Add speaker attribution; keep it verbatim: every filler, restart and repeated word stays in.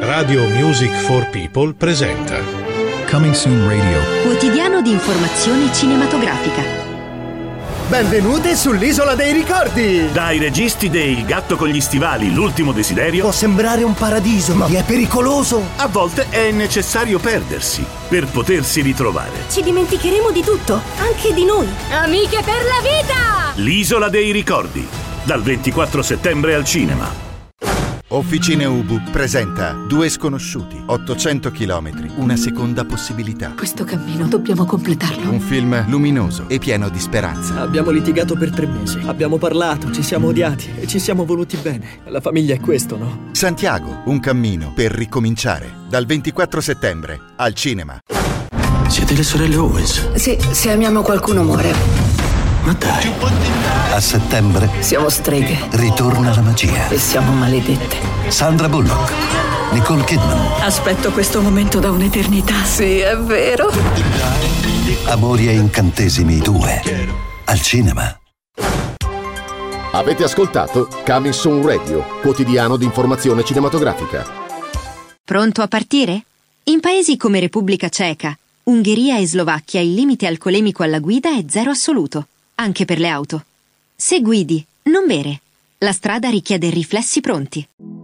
Speaker 1: Radio Music for People presenta
Speaker 2: Coming Soon Radio,
Speaker 3: quotidiano di informazione cinematografica.
Speaker 4: Benvenuti sull'Isola dei Ricordi!
Speaker 5: Dai registi dei Il gatto con gli stivali, L'ultimo desiderio.
Speaker 4: Può sembrare un paradiso, ma è pericoloso!
Speaker 5: A volte è necessario perdersi per potersi ritrovare.
Speaker 6: Ci dimenticheremo di tutto, anche di noi.
Speaker 7: Amiche per la vita!
Speaker 5: L'Isola dei Ricordi, dal ventiquattro settembre al cinema.
Speaker 8: Officine Ubu presenta Due sconosciuti, ottocento chilometri, una seconda possibilità.
Speaker 9: Questo cammino dobbiamo completarlo.
Speaker 8: Un film luminoso e pieno di speranza.
Speaker 10: Abbiamo litigato per tre mesi, abbiamo parlato, ci siamo odiati e ci siamo voluti bene. La famiglia è questo, no?
Speaker 8: Santiago, un cammino per ricominciare. Dal ventiquattro settembre al cinema.
Speaker 11: Siete le sorelle Owens?
Speaker 9: Sì, se amiamo qualcuno muore.
Speaker 11: Ma dai. A settembre
Speaker 9: siamo streghe.
Speaker 11: Ritorna la magia.
Speaker 9: E siamo maledette.
Speaker 11: Sandra Bullock, Nicole Kidman.
Speaker 9: Aspetto questo momento da un'eternità. Sì, è vero.
Speaker 11: Amori e incantesimi due. Al cinema.
Speaker 12: Avete ascoltato Coming Soon Radio, quotidiano di informazione cinematografica.
Speaker 3: Pronto a partire? In paesi come Repubblica Ceca, Ungheria e Slovacchia il limite alcolemico alla guida è zero assoluto, anche per le auto. Se guidi, non bere. La strada richiede riflessi pronti.